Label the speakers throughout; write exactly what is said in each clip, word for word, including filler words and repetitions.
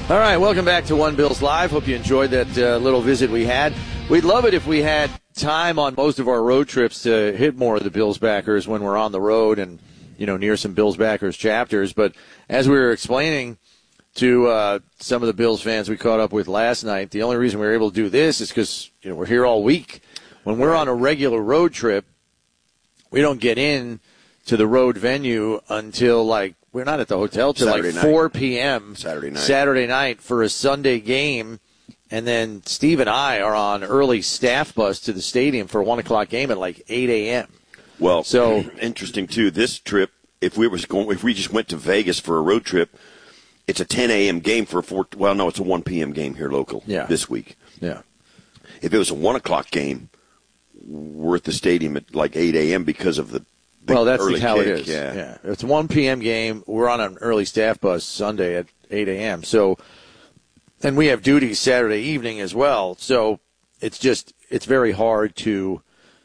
Speaker 1: All right, welcome back to One Bills Live. Hope you enjoyed that uh, little visit we had. We'd love it if we had time on most of our road trips to hit more of the Bills backers when we're on the road and, you know, near some Bills backers chapters. But as we were explaining to uh, some of the Bills fans we caught up with last night, the only reason we were able to do this is because, you know, we're here all week. When we're on a regular road trip, we don't get in to the road venue until, like, we're not at the hotel till like four p.m.
Speaker 2: Saturday night.
Speaker 1: Saturday night for a Sunday game. And then Steve and I are on early staff bus to the stadium for a one o'clock game at like eight a.m.
Speaker 2: Well,
Speaker 1: so
Speaker 2: interesting, too. This trip, if we was going, if we just went to Vegas for a road trip, it's a ten a.m. game for a four. Well, no, it's a one p.m. game here local
Speaker 1: yeah.
Speaker 2: this week.
Speaker 1: Yeah.
Speaker 2: If it was a one o'clock game, we're at the stadium at like eight a.m. because of the
Speaker 1: Well, that's
Speaker 2: early
Speaker 1: how
Speaker 2: kick.
Speaker 1: it is.
Speaker 2: Yeah.
Speaker 1: yeah. It's a one p.m. game. We're on an early staff bus Sunday at eight a.m. So, and we have duties Saturday evening as well. So it's just, it's very hard to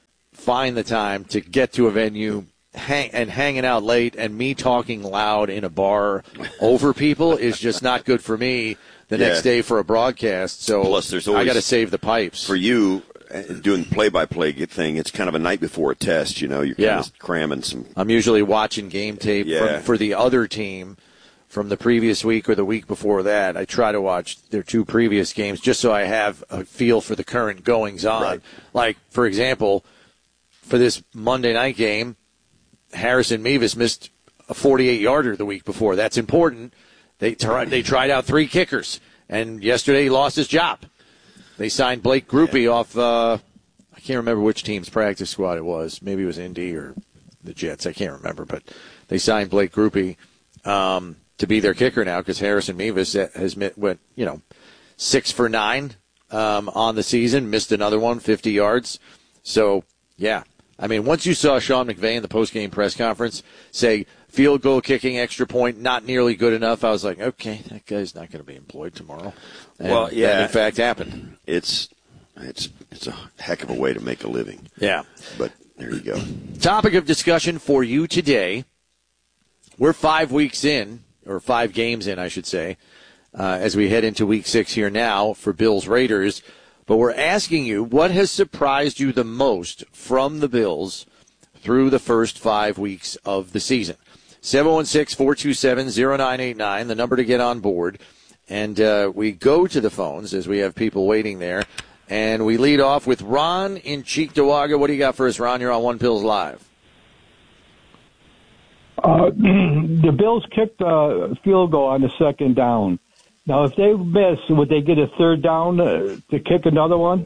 Speaker 1: find the time to get to a venue hang, and hanging out late, and me talking loud in a bar over people is just not good for me the
Speaker 2: yeah.
Speaker 1: next day for a broadcast. So
Speaker 2: Plus, there's always,
Speaker 1: I got to save the pipes.
Speaker 2: For you, doing the play-by-play thing, it's kind of a night before a test, you know. You're kind
Speaker 1: yeah.
Speaker 2: of cramming some.
Speaker 1: I'm usually watching game tape
Speaker 2: yeah.
Speaker 1: from, for the other team from the previous week or the week before that. I try to watch their two previous games just so I have a feel for the current goings-on.
Speaker 2: Right.
Speaker 1: Like, for example, for this Monday night game, Harrison Mevis missed a forty-eight yarder the week before. That's important. They, tried, they tried out three kickers, and yesterday he lost his job. They signed Blake Grupe yeah. off, uh, I can't remember which team's practice squad it was. Maybe it was Indy or the Jets. I can't remember. But they signed Blake Grupe um, to be their kicker now because Harrison Mevis has went, you know, six for nine um, on the season, missed another one, fifty yards. So, yeah. I mean, once you saw Sean McVay in the postgame press conference say, field goal kicking, extra point, not nearly good enough, I was like, okay, that guy's not going to be employed tomorrow. And
Speaker 2: well, yeah.
Speaker 1: that, in fact, happened.
Speaker 2: It's it's it's a heck of a way to make a living.
Speaker 1: Yeah.
Speaker 2: But there you go.
Speaker 1: Topic of discussion for you today. We're five weeks in, or five games in, I should say, uh, as we head into week six here now for Bills Raiders. But we're asking you, what has surprised you the most from the Bills through the first five weeks of the season? seven one six, four two seven, zero nine eight nine, the number to get on board. And uh, we go to the phones as we have people waiting there. And we lead off with Ron in Cheektowaga. What do you got for us, Ron? You're on One Bills Live.
Speaker 3: Uh, the Bills kicked a field goal on the second down. Now, if they miss, would they get a third down uh, to kick another one?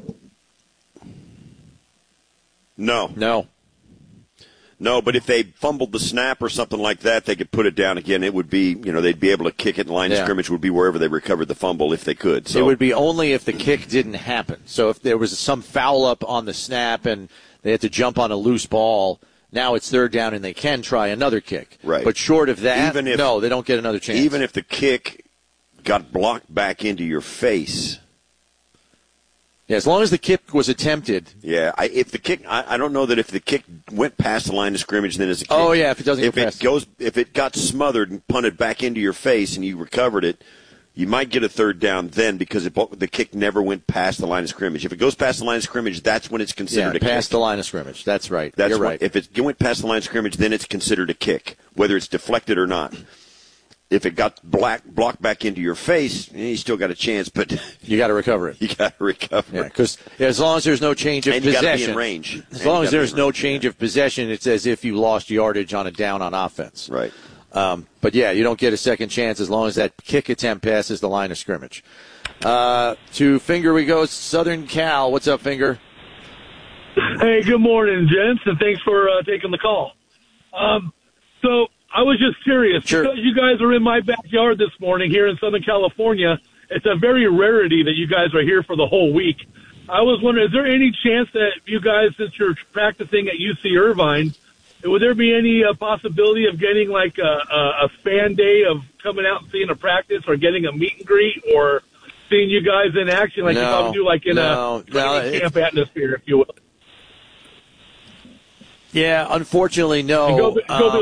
Speaker 2: No.
Speaker 1: No.
Speaker 2: No, but if they fumbled the snap or something like that, they could put it down again. It would be, you know, they'd be able to kick it. The line
Speaker 1: yeah.
Speaker 2: of scrimmage would be wherever they recovered the fumble if they could. So
Speaker 1: it would be only if the kick didn't happen. So if there was some foul up on the snap and they had to jump on a loose ball, now it's third down and they can try another kick.
Speaker 2: Right.
Speaker 1: But short of that,
Speaker 2: even if,
Speaker 1: no, they don't get another chance.
Speaker 2: Even if the kick got blocked back into your face.
Speaker 1: Yeah, as long as the kick was attempted.
Speaker 2: Yeah, I, if the kick, I, I don't know that if the kick went past the line of scrimmage, then it's a kick.
Speaker 1: Oh yeah, if it doesn't
Speaker 2: if
Speaker 1: go past.
Speaker 2: it goes, if it got smothered and punted back into your face and you recovered it, you might get a third down then because it, the kick never went past the line of scrimmage. If it goes past the line of scrimmage, that's when it's considered
Speaker 1: yeah,
Speaker 2: a kick.
Speaker 1: past the line of scrimmage. That's right.
Speaker 2: That's
Speaker 1: You're
Speaker 2: when,
Speaker 1: right.
Speaker 2: If it went past the line of scrimmage, then it's considered a kick, whether it's deflected or not. If it got black, blocked back into your face, you still got a chance, but
Speaker 1: you got to recover it.
Speaker 2: You got to recover.
Speaker 1: Yeah, because as long as there's no change of
Speaker 2: and you
Speaker 1: possession,
Speaker 2: got to be in range.
Speaker 1: As
Speaker 2: and
Speaker 1: long as there's no
Speaker 2: range,
Speaker 1: change
Speaker 2: yeah.
Speaker 1: of possession, it's as if you lost yardage on a down on offense.
Speaker 2: Right.
Speaker 1: Um, but yeah, you don't get a second chance as long as that kick attempt passes the line of scrimmage. Uh, to Finger we go, Southern Cal. What's up, Finger?
Speaker 4: Hey, good morning, gents, and thanks for uh, taking the call. Um, so I was just curious,
Speaker 1: sure.
Speaker 4: because you guys are in my backyard this morning here in Southern California, it's a very rarity that you guys are here for the whole week. I was wondering, is there any chance that you guys, since you're practicing at U C Irvine, would there be any uh, possibility of getting like a, a, a fan day of coming out and seeing a practice or getting a meet and greet or seeing you guys in action like
Speaker 1: no,
Speaker 4: you probably do like in
Speaker 1: no,
Speaker 4: a
Speaker 1: no,
Speaker 4: camp atmosphere, if you will?
Speaker 1: Yeah, unfortunately, no.
Speaker 4: Go, go,
Speaker 1: um,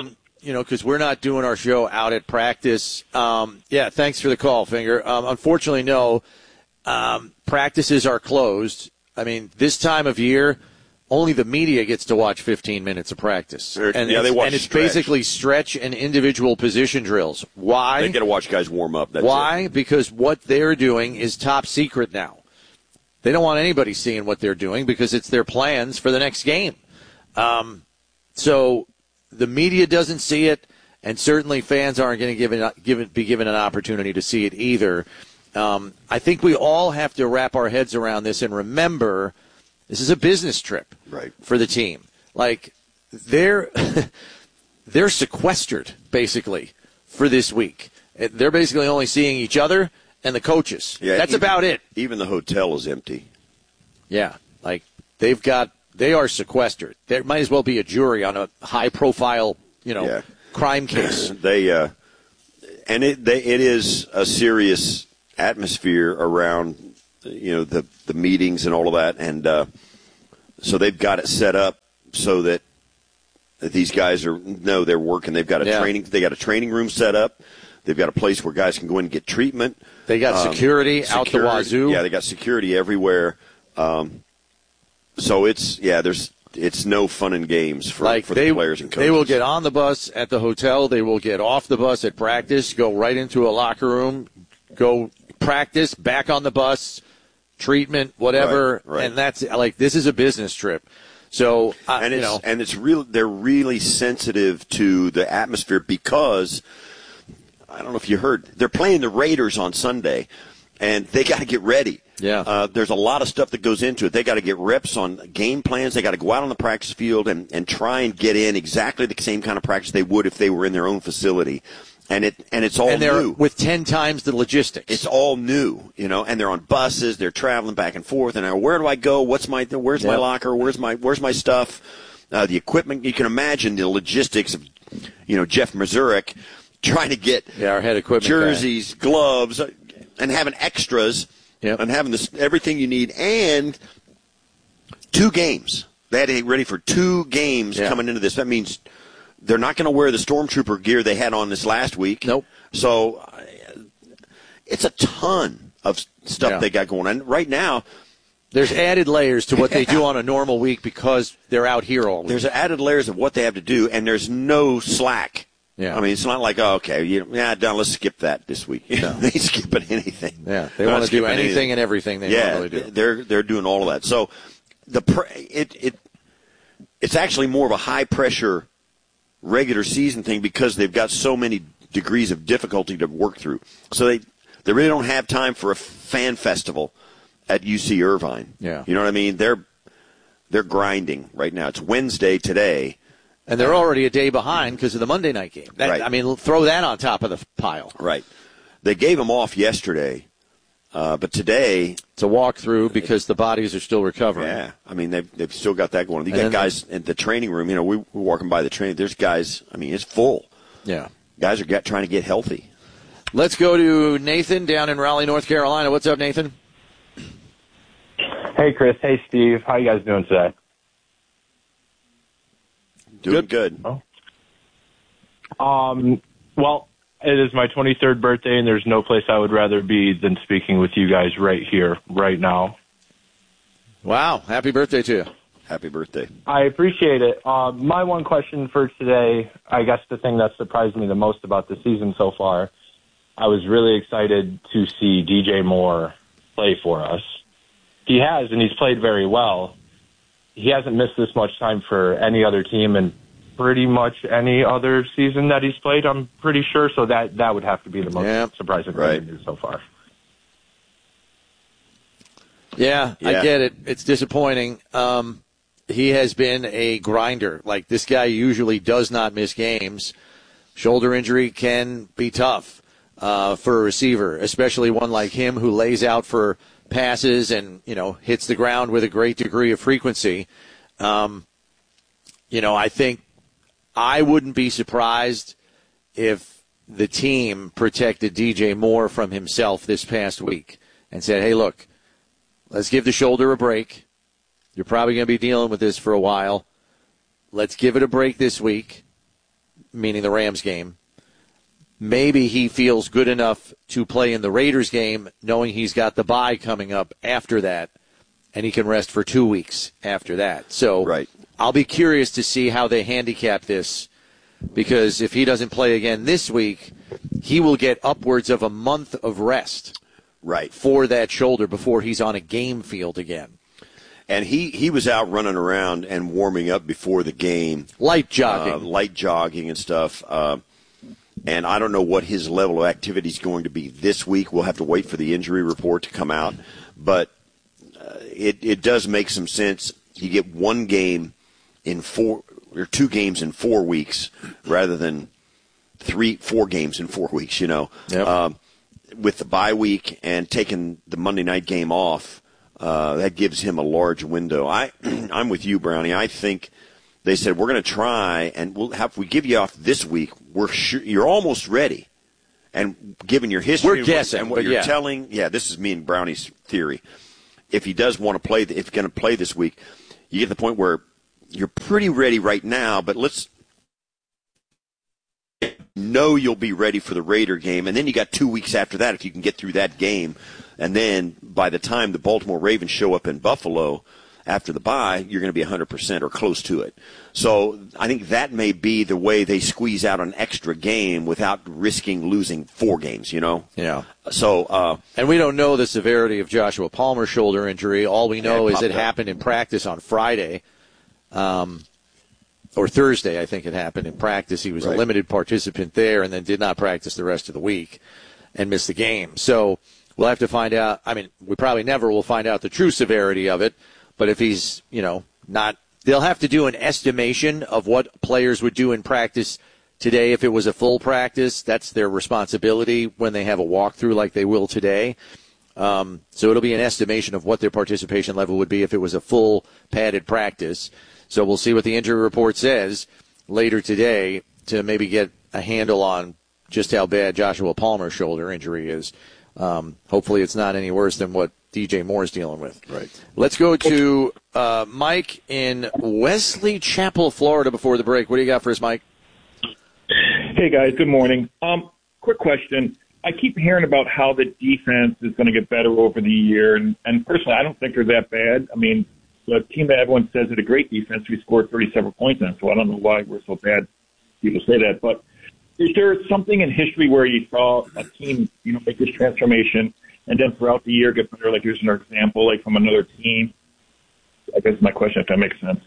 Speaker 1: you know, because we're not doing our show out at practice. Um, yeah, thanks for the call, Finger. Um, unfortunately, no. Um, practices are closed. I mean, this time of year, only the media gets to watch fifteen minutes of practice.
Speaker 2: And,
Speaker 1: yeah,
Speaker 2: they watch
Speaker 1: and it's
Speaker 2: stretch.
Speaker 1: basically stretch and individual position drills. Why?
Speaker 2: They get to watch guys warm up. That's
Speaker 1: Why?
Speaker 2: it.
Speaker 1: Because what they're doing is top secret now. They don't want anybody seeing what they're doing because it's their plans for the next game. Um, so the media doesn't see it, and certainly fans aren't going to give it, give it, be given an opportunity to see it either. Um, I think we all have to wrap our heads around this and remember this is a business trip
Speaker 2: right.
Speaker 1: for the team. Like, they're they're sequestered, basically, for this week. They're basically only seeing each other and the coaches.
Speaker 2: Yeah,
Speaker 1: That's
Speaker 2: even,
Speaker 1: about it.
Speaker 2: Even the hotel is empty.
Speaker 1: Yeah, like, they've got – they are sequestered. There might as well be a jury on a high-profile, you know,
Speaker 2: yeah.
Speaker 1: crime case.
Speaker 2: they uh, And it they, it is a serious atmosphere around – you know, the, the meetings and all of that. And uh, so they've got it set up so that, that these guys are know they're working. They've got a
Speaker 1: yeah.
Speaker 2: training they got a training room set up. They've got a place where guys can go in and get treatment.
Speaker 1: They got
Speaker 2: um,
Speaker 1: security,
Speaker 2: security
Speaker 1: out the wazoo.
Speaker 2: Yeah, they got security everywhere. Um, so it's yeah, there's it's no fun and games for,
Speaker 1: like
Speaker 2: for
Speaker 1: they,
Speaker 2: the players and coaches.
Speaker 1: They will get on the bus at the hotel. They will get off the bus at practice, go right into a locker room, go practice, back on the bus, treatment, whatever,
Speaker 2: right, right.
Speaker 1: and that's like this is a business trip. So uh,
Speaker 2: and
Speaker 1: you
Speaker 2: it's
Speaker 1: know,
Speaker 2: and it's real. They're really sensitive to the atmosphere because I don't know if you heard they're playing the Raiders on Sunday, and they got to get ready.
Speaker 1: Yeah,
Speaker 2: uh, there's a lot of stuff that goes into it. They got to get reps on game plans. They got to go out on the practice field and and try and get in exactly the same kind of practice they would if they were in their own facility. And it and it's all
Speaker 1: and they're
Speaker 2: new
Speaker 1: with ten times the logistics.
Speaker 2: It's all new, you know. And they're on buses. They're traveling back and forth. And now, where do I go? What's my where's
Speaker 1: yep.
Speaker 2: my locker? Where's my where's my stuff? Uh, the equipment. You can imagine the logistics of, you know, Jeff Mazurek trying to get
Speaker 1: yeah, our head equipment
Speaker 2: jerseys,
Speaker 1: guy.
Speaker 2: gloves, and having extras,
Speaker 1: yep.
Speaker 2: and having this everything you need, and two games. They had to get ready for two games
Speaker 1: yeah.
Speaker 2: coming into this. That means. They're not going to wear the Stormtrooper gear they had on this last week.
Speaker 1: Nope.
Speaker 2: So uh, it's a ton of stuff
Speaker 1: yeah.
Speaker 2: they got going on. Right now,
Speaker 1: there's added layers to what they do on a normal week because they're out here all week.
Speaker 2: There's added layers of what they have to do, and there's no slack.
Speaker 1: Yeah.
Speaker 2: I mean, it's not like, oh, okay, you, yeah, done, let's skip that this week. No. They ain't skipping anything.
Speaker 1: Yeah, they want to do anything, anything and everything they
Speaker 2: yeah,
Speaker 1: normally do.
Speaker 2: They're, they're doing all of that. So the it it it's actually more of a high-pressure regular season thing because they've got so many degrees of difficulty to work through. So they they really don't have time for a fan festival at U C Irvine.
Speaker 1: Yeah.
Speaker 2: You know what I mean? They're they're grinding right now. It's Wednesday today.
Speaker 1: And they're already a day behind because of the Monday night game. That,
Speaker 2: right.
Speaker 1: I mean, throw that on top of the pile.
Speaker 2: Right. They gave them off yesterday, uh, but today
Speaker 1: it's a walkthrough because the bodies are still recovering.
Speaker 2: Yeah, I mean they've they've still got that going. You
Speaker 1: And
Speaker 2: got guys in the training room. You know, we, we're walking by the train. There's guys. I mean, it's full.
Speaker 1: Yeah,
Speaker 2: guys are get, trying to get healthy.
Speaker 1: Let's go to Nathan down in Raleigh, North Carolina. What's up, Nathan?
Speaker 5: Hey, Chris. Hey, Steve. How you guys doing today?
Speaker 2: Doing good.
Speaker 5: good. Um. Well, it is my twenty-third birthday, and there's no place I would rather be than speaking with you guys right here, right now.
Speaker 1: Wow. Happy birthday to you.
Speaker 2: Happy birthday.
Speaker 5: I appreciate it. Uh, my one question for today, I guess the thing that surprised me the most about the season so far, I was really excited to see D J Moore play for us. He has, and he's played very well. He hasn't missed this much time for any other team and pretty much any other season that he's played, I'm pretty sure. So that, that would have to be the most
Speaker 1: yeah.
Speaker 5: surprising
Speaker 2: right.
Speaker 5: thing so far.
Speaker 1: Yeah,
Speaker 2: yeah,
Speaker 1: I get it. It's disappointing. Um, he has been a grinder. Like, this guy usually does not miss games. Shoulder injury can be tough uh, for a receiver, especially one like him who lays out for passes and, you know, hits the ground with a great degree of frequency. Um, you know, I think I wouldn't be surprised if the team protected D J Moore from himself this past week and said, hey, look, let's give the shoulder a break. You're probably going to be dealing with this for a while. Let's give it a break this week. meaning the Rams game, maybe he feels good enough to play in the Raiders game, knowing he's got the bye coming up after that, and he can rest for two weeks after that. So
Speaker 2: right.
Speaker 1: I'll be curious to see how they handicap this, because if he doesn't play again this week, he will get upwards of a month of rest
Speaker 2: right.
Speaker 1: for that shoulder before he's on a game field again.
Speaker 2: And he, he was out running around and warming up before the game.
Speaker 1: Light jogging.
Speaker 2: Uh, light jogging and stuff. Uh, and I don't know what his level of activity is going to be this week. We'll have to wait for the injury report to come out. But uh, it, it does make some sense. You get one game in four or two games in four weeks rather than three, four games in four weeks, you know.
Speaker 1: Yep.
Speaker 2: Um, with the bye week and taking the Monday night game off, Uh, that gives him a large window. I, I'm with you, Brownie. I think they said we're going to try, and we'll have. If we give you off this week, we're sure you're almost ready. And given your history,
Speaker 1: we're guessing,
Speaker 2: and what
Speaker 1: but
Speaker 2: you're
Speaker 1: yeah.
Speaker 2: telling, yeah, this is me and Brownie's theory. If he does want to play, if he's going to play this week, you get to the point where you're pretty ready right now. But let's know you'll be ready for the Raider game, and then you got two weeks after that if you can get through that game. And then by the time the Baltimore Ravens show up in Buffalo after the bye, you're going to be one hundred percent or close to it. So I think that may be the way they squeeze out an extra game without risking losing four games, you know?
Speaker 1: Yeah.
Speaker 2: So, uh,
Speaker 1: and we don't know the severity of Joshua Palmer's shoulder injury. All we know is it
Speaker 2: up.
Speaker 1: happened in practice on Friday, um, or Thursday, I think it happened in practice. He was
Speaker 2: right.
Speaker 1: a limited participant there and then did not practice the rest of the week and missed the game. So we'll have to find out. I mean, we probably never will find out the true severity of it, but if he's, you know, not, they'll have to do an estimation of what players would do in practice today if it was a full practice. That's their responsibility when they have a walkthrough like they will today. Um, so it'll be an estimation of what their participation level would be if it was a full padded practice. So we'll see what the injury report says later today to maybe get a handle on just how bad Joshua Palmer's shoulder injury is. Um, hopefully it's not any worse than what D J Moore is dealing with.
Speaker 2: Right.
Speaker 1: Let's go to uh, Mike in Wesley Chapel, Florida before the break. What do you got for us, Mike?
Speaker 6: Hey, guys. Good morning. Um, quick question. I keep hearing about how the defense is going to get better over the year, and, and personally, I don't think they're that bad. I mean, the team that everyone says is a great defense, we scored thirty-seven points on, so I don't know why we're so bad. People say that, but is there something in history where you saw a team, you know, make this transformation and then throughout the year get better? Like, here's another example, like from another team. I guess my question, if that makes sense.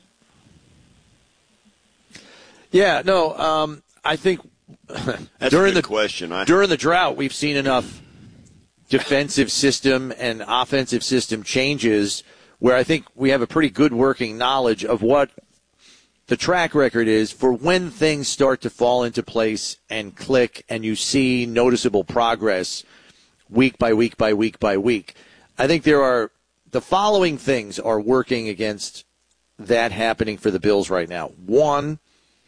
Speaker 1: Yeah, no, um, I think
Speaker 2: That's
Speaker 1: during
Speaker 2: a good
Speaker 1: the
Speaker 2: question. I,
Speaker 1: during the drought, we've seen enough defensive system and offensive system changes where I think we have a pretty good working knowledge of what the track record is for when things start to fall into place and click and you see noticeable progress week by week by week by week. I think there are the following things are working against that happening for the Bills right now. One,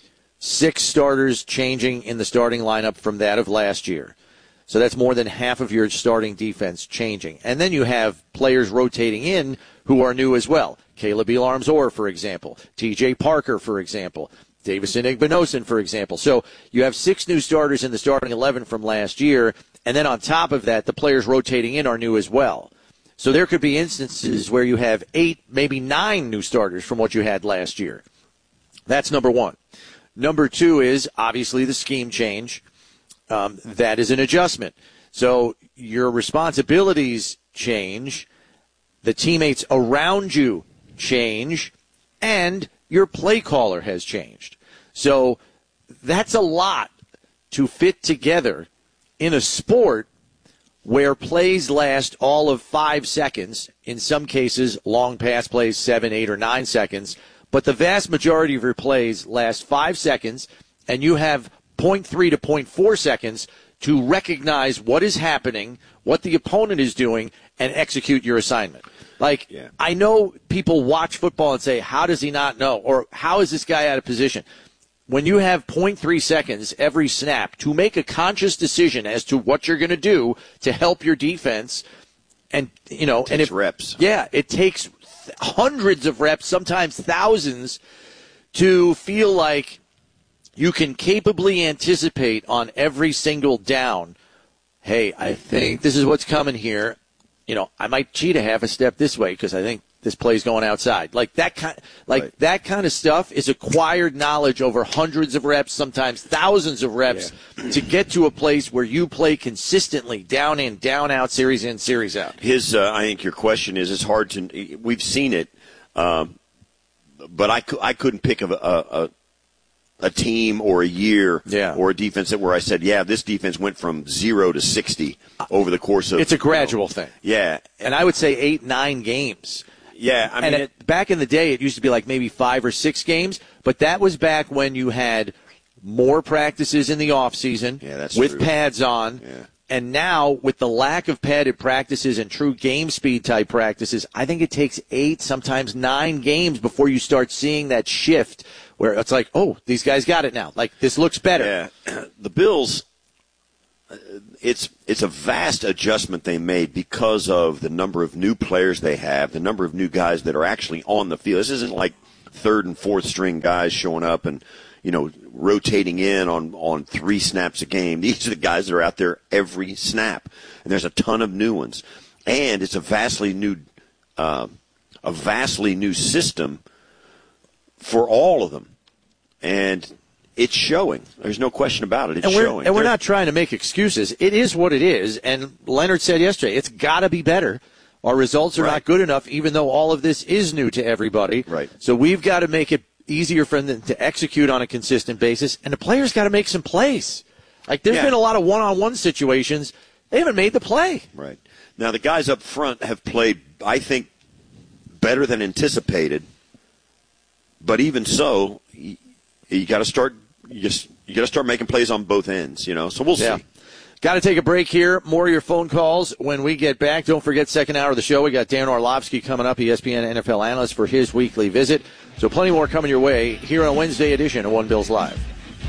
Speaker 1: six starters changing in the starting lineup from that of last year. So that's more than half of your starting defense changing. And then you have players rotating in who are new as well. Caleb Elarms-Orr, for example. T J Parker, for example. Davison Igbinosun, for example. So you have six new starters in the starting eleven from last year. And then on top of that, the players rotating in are new as well. So there could be instances where you have eight, maybe nine new starters from what you had last year. That's number one. Number two is obviously the scheme change. Um, that is an adjustment. So your responsibilities change, the teammates around you change, and your play caller has changed. So that's a lot to fit together in a sport where plays last all of five seconds, in some cases long pass plays seven, eight, or nine seconds, but the vast majority of your plays last five seconds, and you have zero point three to zero point four seconds to recognize what is happening, what the opponent is doing, and execute your assignment. Like, yeah. I know people watch football and say, how does he not know? Or how is this guy out of position? When you have zero point three seconds every snap to make a conscious decision as to what you're going to do to help your defense, and, you know,
Speaker 2: it takes
Speaker 1: and if,
Speaker 2: reps.
Speaker 1: Yeah, it takes hundreds of reps, sometimes thousands, to feel like you can capably anticipate on every single down, hey, I think this is what's coming here. You know, I might cheat a half a step this way because I think this play's going outside. Like that kind, like right. that kind of stuff is acquired knowledge over hundreds of reps, sometimes thousands of reps, yeah. to get to a place where you play consistently, down in, down out, series in, series out.
Speaker 2: His, uh, I think your question is, it's hard to. We've seen it, um, but I, I couldn't pick a, a a team or a year
Speaker 1: yeah.
Speaker 2: or a defense that where I said, yeah, this defense went from zero to sixty over the course of.
Speaker 1: It's a gradual
Speaker 2: you know,
Speaker 1: thing.
Speaker 2: Yeah,
Speaker 1: and I would say eight, nine games.
Speaker 2: Yeah, I mean,
Speaker 1: and it, back in the day, it used to be like maybe five or six games, but that was back when you had more practices in the off season
Speaker 2: yeah, that's
Speaker 1: with
Speaker 2: true.
Speaker 1: pads on.
Speaker 2: Yeah.
Speaker 1: And now, with the lack of padded practices and true game speed type practices, I think it takes eight, sometimes nine games before you start seeing that shift where it's like, oh, these guys got it now. Like, this looks better.
Speaker 2: Yeah, the Bills. It's it's a vast adjustment they made because of the number of new players they have, the number of new guys that are actually on the field. This isn't like third and fourth string guys showing up and, you know, rotating in on, on three snaps a game. These are the guys that are out there every snap, and there's a ton of new ones. And it's a vastly new, uh, a vastly new system for all of them, and it's showing. There's no question about it. It's
Speaker 1: and we're,
Speaker 2: showing.
Speaker 1: And we're
Speaker 2: They're,
Speaker 1: not trying to make excuses. It is what it is. And Leonard said yesterday, it's got to be better. Our results are
Speaker 2: right.
Speaker 1: not good enough, even though all of this is new to everybody.
Speaker 2: Right.
Speaker 1: So we've got to make it easier for them to execute on a consistent basis. And the players got to make some plays. Like, there's
Speaker 2: yeah.
Speaker 1: been a lot of one-on-one situations. They haven't made the play.
Speaker 2: Right. Now, the guys up front have played, I think, better than anticipated. But even so, you, you got to start you just you got to start making plays on both ends, you know. So we'll
Speaker 1: yeah.
Speaker 2: see.
Speaker 1: Got to take a break here. More of your phone calls when we get back. Don't forget, second hour of the show, we got Dan Orlovsky coming up, E S P N N F L analyst, for his weekly visit. So plenty more coming your way here on a Wednesday edition of One Bills Live.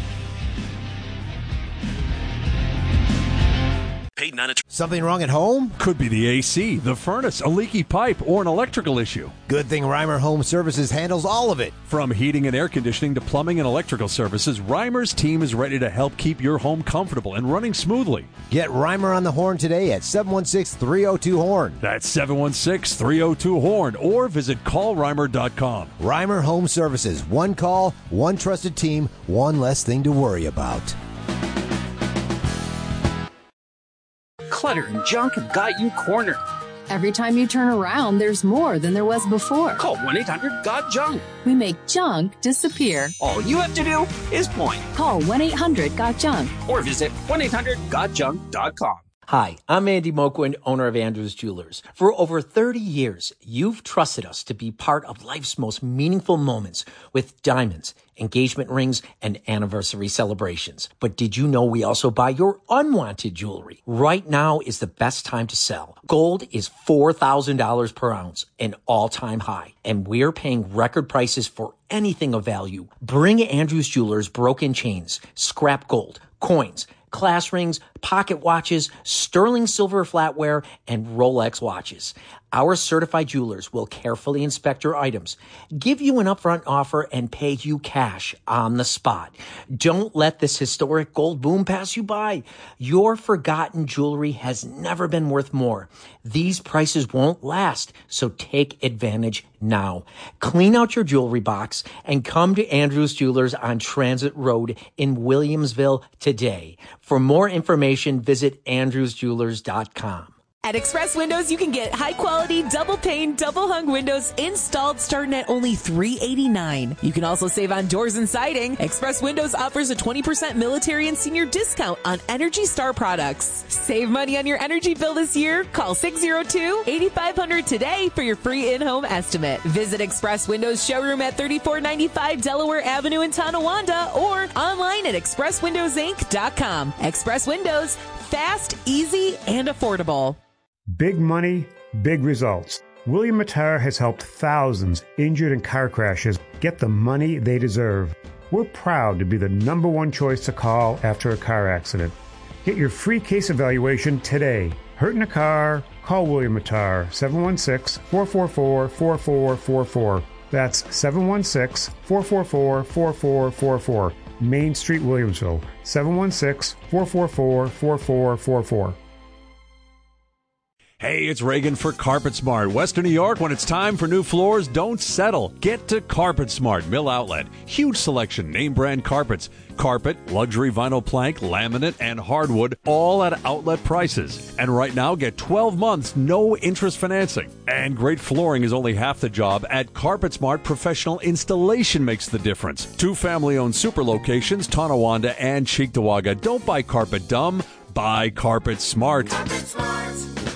Speaker 7: Something wrong at home?
Speaker 8: Could be the A C, the furnace, a leaky pipe, or an electrical issue.
Speaker 7: Good thing Reimer Home Services handles all of it.
Speaker 8: From heating and air conditioning to plumbing and electrical services, Reimer's team is ready to help keep your home comfortable and running smoothly.
Speaker 7: Get Reimer on the horn today at seven one six, three oh two, horn.
Speaker 8: That's seven one six, three oh two, horn, or visit call reimer dot com.
Speaker 7: Reimer Home Services. One call, one trusted team, one less thing to worry about.
Speaker 9: Clutter and junk have got you cornered.
Speaker 10: Every time you turn around, there's more than there was before.
Speaker 9: Call one eight hundred got junk.
Speaker 10: We make junk disappear.
Speaker 9: All you have to do is point.
Speaker 10: Call one eight hundred got junk.
Speaker 9: Or visit one eight hundred got junk dot com.
Speaker 11: Hi, I'm Andy Moquin, owner of Andrews Jewelers. For over thirty years, you've trusted us to be part of life's most meaningful moments with diamonds, engagement rings, and anniversary celebrations. But did you know we also buy your unwanted jewelry? Right now is the best time to sell. Gold is four thousand dollars per ounce, an all-time high, and we're paying record prices for anything of value. Bring Andrews Jewelers broken chains, scrap gold, coins, class rings, pocket watches, sterling silver flatware, and Rolex watches. Our certified jewelers will carefully inspect your items, give you an upfront offer, and pay you cash on the spot. Don't let this historic gold boom pass you by. Your forgotten jewelry has never been worth more. These prices won't last, so take advantage now. Clean out your jewelry box and come to Andrews Jewelers on Transit Road in Williamsville today. For more information, visit andrews jewelers dot com.
Speaker 12: At Express Windows, you can get high-quality, double-pane, double-hung windows installed starting at only three hundred eighty-nine dollars. You can also save on doors and siding. Express Windows offers a twenty percent military and senior discount on Energy Star products. Save money on your energy bill this year. Call six oh two, eight five hundred today for your free in-home estimate. Visit Express Windows showroom at thirty-four ninety-five Delaware Avenue in Tonawanda or online at express windows inc dot com. Express Windows, fast, easy, and affordable.
Speaker 13: Big money, big results. William Matar has helped thousands injured in car crashes get the money they deserve. We're proud to be the number one choice to call after a car accident. Get your free case evaluation today. Hurt in a car? Call William Matar, seven one six, four four four, four four four four. That's seven one six, four four four, four four four four. Main Street, Williamsville, seven one six, four four four, four four four four.
Speaker 8: Hey, it's Reagan for Carpet Smart. Western New York, when it's time for new floors, don't settle. Get to Carpet Smart Mill Outlet. Huge selection, name brand carpets. Carpet, luxury vinyl plank, laminate, and hardwood, all at outlet prices. And right now, get twelve months, no interest financing. And great flooring is only half the job. At Carpet Smart, professional installation makes the difference. Two family-owned super locations, Tonawanda and Cheektowaga. Don't buy carpet dumb, buy Carpet Smart.
Speaker 9: Carpet Smart.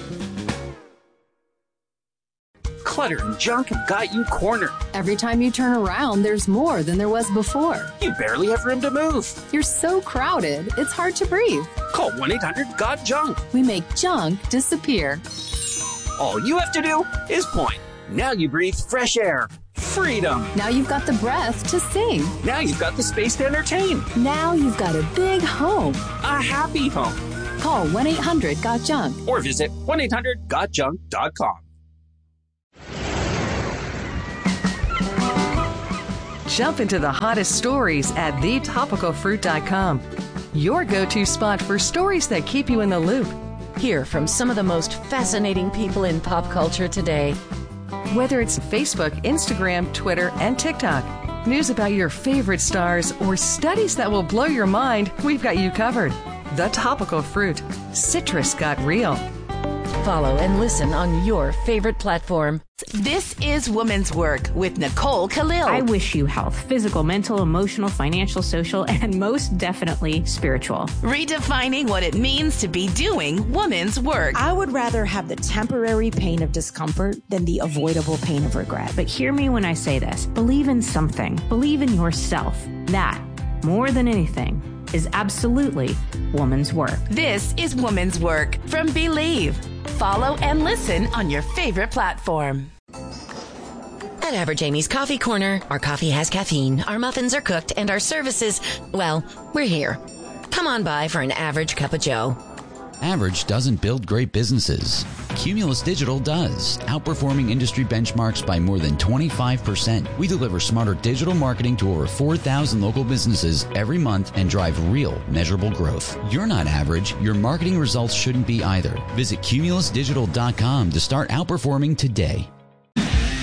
Speaker 9: Clutter and junk have got you cornered.
Speaker 10: Every time you turn around, there's more than there was before.
Speaker 9: You barely have room to move.
Speaker 10: You're so crowded, it's hard to breathe.
Speaker 9: Call one eight hundred got junk.
Speaker 10: We make junk disappear.
Speaker 9: All you have to do is point. Now you breathe fresh air. Freedom.
Speaker 10: Now you've got the breath to sing.
Speaker 9: Now you've got the space to entertain.
Speaker 10: Now you've got a big home.
Speaker 9: A happy home.
Speaker 10: Call one eight hundred got junk.
Speaker 9: Or visit one eight hundred got junk dot com.
Speaker 14: Jump into the hottest stories at the topical fruit dot com. Your go-to spot for stories that keep you in the loop.
Speaker 15: Hear from some of the most fascinating people in pop culture today.
Speaker 14: Whether it's Facebook, Instagram, Twitter, and TikTok, news about your favorite stars, or studies that will blow your mind, we've got you covered. The Topical Fruit. Citrus got real.
Speaker 15: Follow and listen on your favorite platform.
Speaker 12: This is Woman's Work with Nicole Khalil.
Speaker 16: I wish you health, physical, mental, emotional, financial, social, and most definitely spiritual.
Speaker 12: Redefining what it means to be doing woman's work.
Speaker 17: I would rather have the temporary pain of discomfort than the avoidable pain of regret.
Speaker 16: But hear me when I say this. Believe in something. Believe in yourself. That, more than anything, is absolutely woman's work.
Speaker 12: This is Woman's Work from Believe. Follow and listen on your favorite platform.
Speaker 18: At Average Amy's Coffee Corner, our coffee has caffeine, our muffins are cooked, and our services, well, we're here. Come on by for an average cup of joe.
Speaker 19: Average doesn't build great businesses. Cumulus Digital does, outperforming industry benchmarks by more than twenty-five percent. We deliver smarter digital marketing to over four thousand local businesses every month and drive real, measurable growth. You're not average. Your marketing results shouldn't be either. Visit cumulus digital dot com to start outperforming today.